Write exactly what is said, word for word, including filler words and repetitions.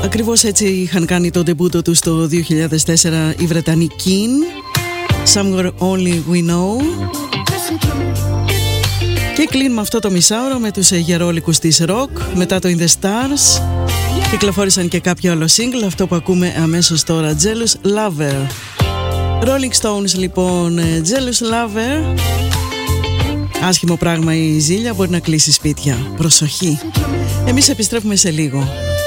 Ακριβώς έτσι είχαν κάνει το ντεμπούτο τους το δύο χιλιάδες τέσσερα οι Βρετανοί Keane, Somewhere Only We Know. Και κλείνουμε αυτό το μισάωρο με τους γερόλικους της rock. Μετά το In The Stars κυκλοφόρησαν και κάποιο άλλο single, αυτό που ακούμε αμέσως τώρα, Jealous Lover. Rolling Stones λοιπόν, Jealous Lover. Άσχημο πράγμα η ζήλια, μπορεί να κλείσει σπίτια. Προσοχή. Εμείς επιστρέφουμε σε λίγο.